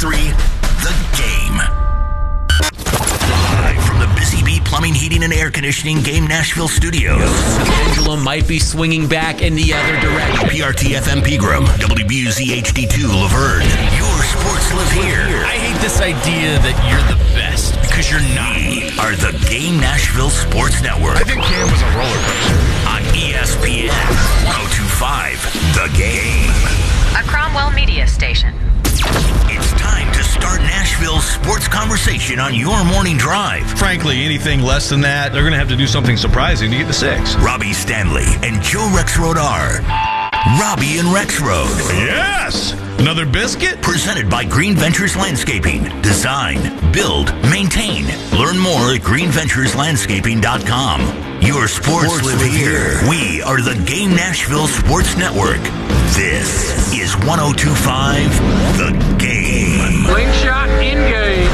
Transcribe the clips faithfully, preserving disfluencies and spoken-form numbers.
three, The Game. Live from the Busy Bee Plumbing, Heating, and Air Conditioning Game Nashville Studios. The pendulum might be swinging back in the other direction. P R T F M Pegram, W B U Z H D two Laverne. Your sports live here. I hate this idea that you're the best because you're not. We are the Game Nashville Sports Network. I think Cam was a roller coaster. On E S P N one oh two point five, The Game. A Cromwell media station. It's time to start Nashville's sports conversation on your morning drive. Frankly, anything less than that, they're going to have to do something surprising to get to six. Robbie Stanley and Joe Rexrode are Robbie and Rexrode. Yes! Another biscuit? Presented by Green Ventures Landscaping. Design, build, maintain. Learn more at green ventures landscaping dot com. Your sports, sports live, live here. here. We are the Game Nashville Sports Network. This is one oh two point five, The Game. Slingshot in game.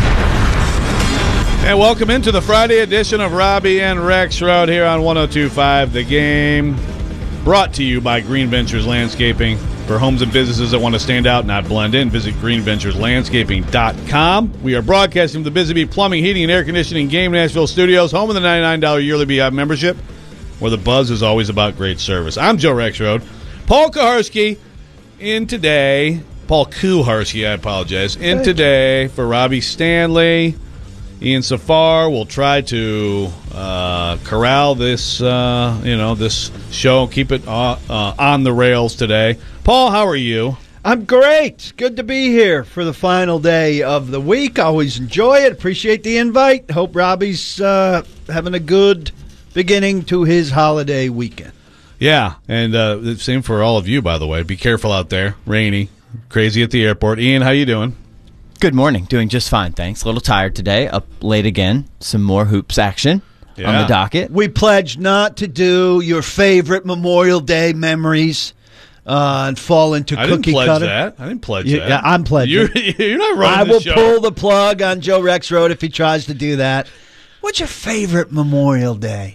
And welcome into the Friday edition of Robbie and Rexrode here on one oh two point five, The Game. Brought to you by Green Ventures Landscaping. For homes and businesses that want to stand out, not blend in, visit green ventures landscaping dot com. We are broadcasting from the Busy Bee Plumbing, Heating, and Air Conditioning Game Nashville Studios, home of the ninety-nine dollars yearly Beehive membership, where the buzz is always about great service. I'm Joe Rexrode. Paul Kuharsky in today. Paul Kuharsky, I apologize. In Thank today you. For Robbie Stanley. Ian Safar will try to uh, corral this, uh, you know, this show, keep it uh, uh, on the rails today. Paul, how are you? I'm great. Good to be here for the final day of the week. Always enjoy it. Appreciate the invite. Hope Robbie's uh, having a good beginning to his holiday weekend. Yeah, and uh, same for all of you, by the way. Be careful out there. Rainy, crazy at the airport. Ian, how you doing? Good morning. Doing just fine, thanks. A little tired today. Up late again. Some more hoops action yeah. on the docket. We pledged not to do your favorite Memorial Day memories uh, and fall into I cookie didn't pledge cutter. That. I didn't pledge you, that. Yeah, I'm pledging. You're, you're not running I the will show. pull the plug on Joe Rexrode if he tries to do that. What's your favorite Memorial Day?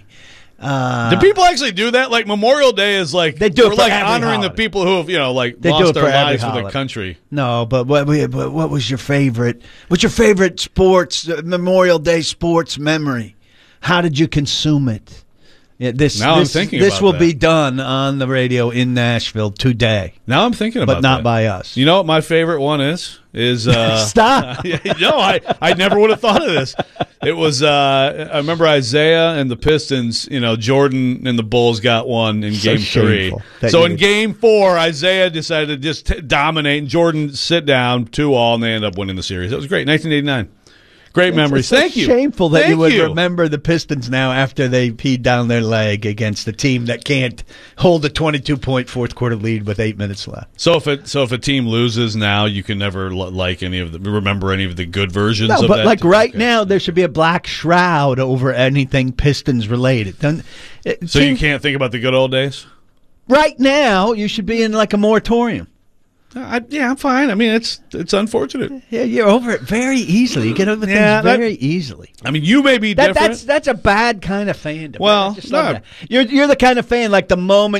Uh, do people actually do that? Like Memorial Day is like they do it we're for like every honoring holiday. the people who have you know like they lost do it their for lives every for the holiday. country. No, but what, but what was your favorite? What's your favorite sports uh, Memorial Day sports memory? How did you consume it? Yeah, this now this, I'm thinking this about will that. be done on the radio in Nashville today. Now I'm thinking about but not that. by us. You know what my favorite one is? Is uh, Stop. no, I, I never would have thought of this. It was uh, I remember Isaiah and the Pistons. You know, Jordan and the Bulls got one in So Game Three. So in you... Game Four, Isaiah decided to just t- dominate, and Jordan sit down two all, and they end up winning the series. It was great. nineteen eighty-nine. Great it's, memories. It's so Thank you. Shameful that Thank you would you. remember the Pistons now after they peed down their leg against a team that can't hold a twenty-two point fourth quarter lead with eight minutes left. So if it so if a team loses now, you can never l- like any of the remember any of the good versions. No, of but that like team. right Okay. now, there should be a black shroud over anything Pistons related. Don't, it, So team, you can't think about the good old days. Right now, you should be in like a moratorium. I, yeah, I'm fine. I mean, it's it's unfortunate. Yeah, you're over it very easily. You get over Yeah, things that- very easily. I mean, you may be That, different. that's that's a bad kind of fandom. Well, I just love no. that. You're you're the kind of fan like the moment